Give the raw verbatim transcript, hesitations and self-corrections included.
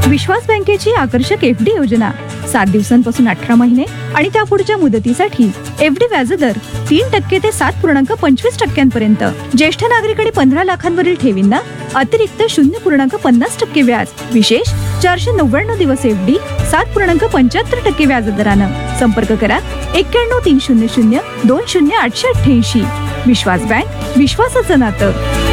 विश्वास बँकेची आकर्षक F D योजना सात दिवसांपासून अठरा महिने आणि त्या पुढच्या मुदतीसाठी एफ डी व्याजदर तीन टक्के ते सात पूर्णांक पंचवीस टक्क्यांपर्यंत. ज्येष्ठ नागरिक आणि पंधरा लाखांवरील ठेवींना अतिरिक्त शून्य पूर्णांक पन्नास टक्के व्याज. विशेष चारशे नव्याण्णव दिवस एफ डी सात पूर्णांक पंच्याहत्तर टक्के व्याजदरानं. संपर्क करा एक्क्याण्णव तीन शून्य शून्य दोन शून्य आठशे अठ्ठ्याऐंशी. विश्वास बँक, विश्वासाचं नातं.